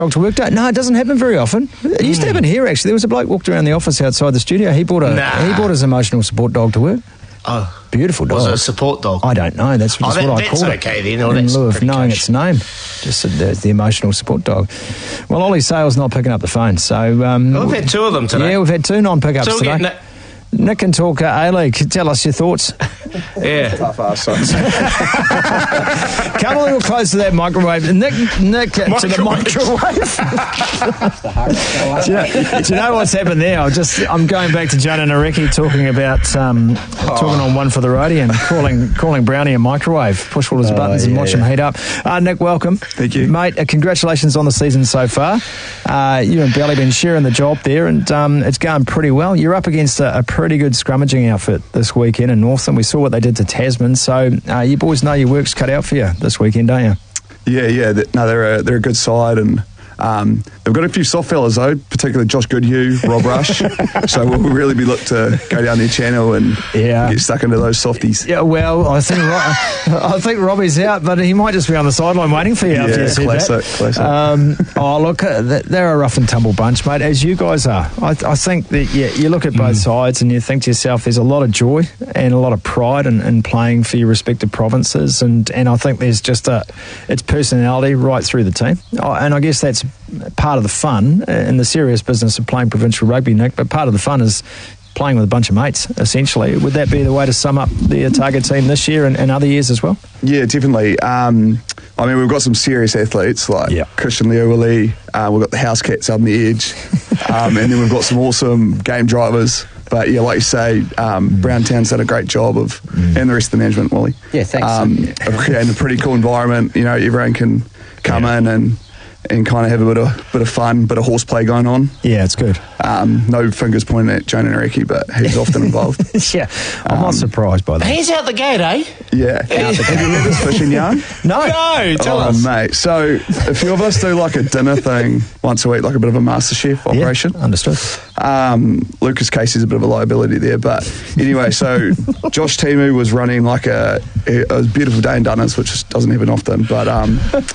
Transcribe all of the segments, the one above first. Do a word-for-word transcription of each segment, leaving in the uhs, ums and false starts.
Dog to work day? No, it doesn't happen very often. It used to happen here, actually. There was a bloke walked around the office outside the studio. He brought a Nah. he brought his emotional support dog to work. Oh. Beautiful dog. Was it a support dog? I don't know. That's just Oh, that- what I that's call okay it. then. Oh, in that's lieu of pretty knowing kosher. its name. Just the, the emotional support dog. Well, Ollie Sale's not picking up the phone, so... Um, Well, we've had two of them today. Yeah, we've had two non-pickups So we'll today. get Nick and Talker, A-League, tell us your thoughts. Yeah. Tough ass sons. Come a little close to that microwave. Nick, Nick to the microwave. do, you know, do you know what's happened there? I just, I'm going back to Jonah Nareki talking about um, talking on One for the Roadie and calling calling Brownie a microwave. Push all his Oh, buttons and yeah, watch him yeah. heat up. Uh, Nick, welcome. Thank you. Mate, uh, congratulations on the season so far. Uh, you and Belly been sharing the job there, and um, it's going pretty well. You're up against a, a pretty good scrummaging outfit this weekend in Northland. We saw what they did to Tasman, so uh, you boys know your work's cut out for you this weekend, don't you? Yeah, yeah. th- No, they're a, they're a good side, and um, they've got a few soft fellas though, particularly Josh Goodhue, Rob Rush. So we'll really be looked to go down their channel and Yeah. get stuck into those softies. Yeah, well, I think Ro- I think Robbie's out, but he might just be on the sideline waiting for you. after Yeah, you said classic, that. classic. Um, oh, look, uh, th- they're a rough and tumble bunch, mate, as you guys are. I, I think that yeah, you look at both sides and you think to yourself, there's a lot of joy and a lot of pride in, in playing for your respective provinces, and, and I think there's just a it's personality right through the team, oh, and I guess that's part of the fun in the serious business of playing provincial rugby, Nick. But part of the fun is playing with a bunch of mates, essentially. Would that be the way to sum up the Otago team this year and, and other years as well? Yeah, definitely. Um, I mean, we've got some serious athletes like Yeah. Christian Leowili. Uh, we've got the house cats on the edge, um, and then we've got some awesome game drivers. But yeah, like you say, um, Browntown's done a great job of, and the rest of the management, Wally. Yeah, thanks. Um, of creating a pretty cool environment. You know, everyone can come in and and kind of have a bit of bit of fun, bit of horseplay going on. Yeah, it's good. Um, no fingers pointing at Jonah Nareki, but he's often involved. yeah, I'm Um, not surprised by that. He's out the gate, eh? Yeah. Have you met this fishing yarn? No. No, tell Oh, us. mate. So a few of us do like a dinner thing once a week, like a bit of a MasterChef Yeah, operation. understood. Um, Lucas Casey's a bit of a liability there, but anyway, so Josh Timu was running like a, it was a beautiful day in Dunners, which doesn't happen often, but um,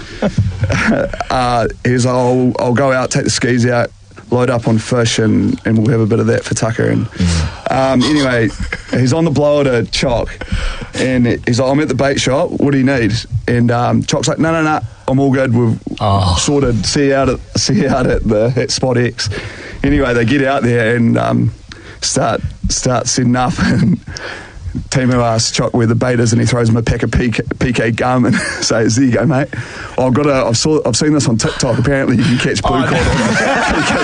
uh, he was like, I'll, I'll go out, take the skis out, load up on fish, and, and we'll have a bit of that for Tucker. And um, anyway, he's on the blower to Chock, and he's like, I'm at the bait shop, what do you need? And um, Chock's like, no, no, no, I'm all good, we've Oh. sorted, see you out at, see you out at, the, at Spot X. Anyway, they get out there and um, start start setting up, and Timo asks Chock where the bait is, and he throws him a pack of P K, P K gum and says, there you go, mate. Oh, I've got a, I've, saw, I've seen this on TikTok. Apparently you can catch blue Oh, cod no. on P K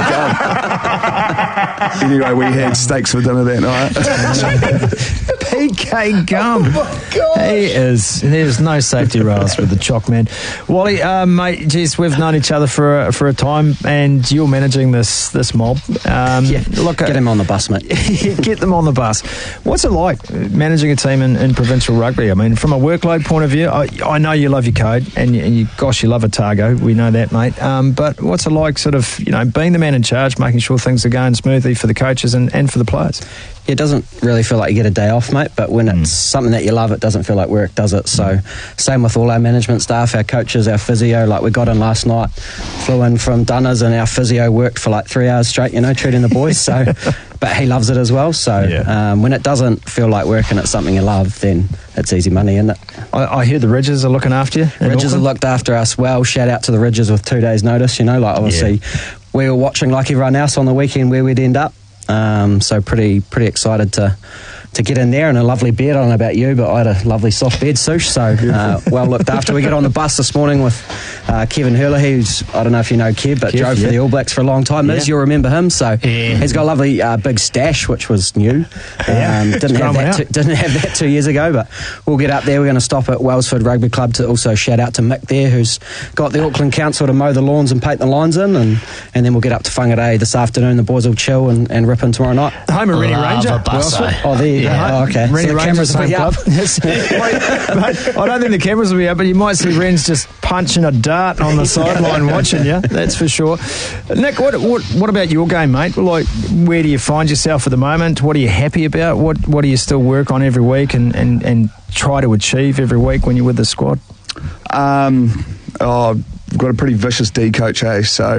gum. Anyway, we had steaks for dinner that night. P K gum. Oh, God. He is. There's no safety rails with the Chock man. Wally, uh, mate, geez, we've known each other for a, for a time, and you're managing this this mob. Um, Yeah, look, get him on the bus, mate. get them on the bus. What's it like managing a team in, in provincial rugby? I mean, from a workload point of view, I, I know you love your code, and, you, and you, gosh, you love Otago. We know that, mate. Um, but what's it like, sort of, you know, being the man in charge, making sure things are going smoothly for the coaches and, and for the players? It doesn't really feel like you get a day off, mate, but when Mm. it's something that you love, it doesn't feel like work, does it? So, same with all our management staff, our coaches, our physio. Like, we got in last night, flew in from Dunners, and our physio worked for like three hours straight, you know, treating the boys. So, but he loves it as well. So, Yeah. um, when it doesn't feel like work and it's something you love, then it's easy money, isn't it? I, I hear the Ridges are looking after you. in Ridges have Auckland. looked after us well. Shout out to the Ridges with two days' notice, you know, like obviously we were watching like everyone else on the weekend where we'd end up. Um, so pretty pretty excited to to get in there, and a lovely bed. I don't know about you, but I had a lovely soft bed, Sush, so uh, well looked after. We get on the bus this morning with uh, Kevin Hurley, who's, I don't know if you know Kev, but Kev, drove yeah. for the All Blacks for a long time. Yeah. Liz, you'll remember him, so Yeah. he's got a lovely uh, big stash, which was new. Yeah. Um, didn't, have growing that out. two, didn't have that two years ago, but we'll get up there. We're going to stop at Wellsford Rugby Club to also shout out to Mick there, who's got the Auckland Council to mow the lawns and paint the lines in, and, and then we'll get up to Whangarei this afternoon. The boys will chill and, and rip in tomorrow night. Home of Rennie Love Ranger. a bus, Wellsford. eh? Oh, there you Yeah. go. Oh, okay. Rennie So the Rangers cameras will home be club. up. Yes. Mate, mate, I don't think the cameras will be up, but you might see Ren's just punching a dart on the sideline watching you. That's for sure. Nick, what, what what about your game, mate? Like, where do you find yourself at the moment? What are you happy about? What what do you still work on every week and, and, and try to achieve every week when you're with the squad? Um, oh, I've got a pretty vicious D coach, eh? So